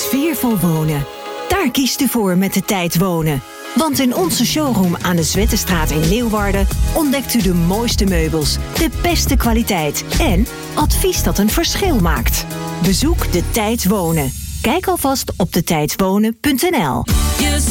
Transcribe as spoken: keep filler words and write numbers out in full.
Sfeervol wonen. Daar kiest u voor met de Tijd Wonen. Want in onze showroom aan de Zwettenstraat in Leeuwarden ontdekt u de mooiste meubels, de beste kwaliteit en advies dat een verschil maakt. Bezoek de Tijd Wonen. Kijk alvast op de tijd wonen punt n l.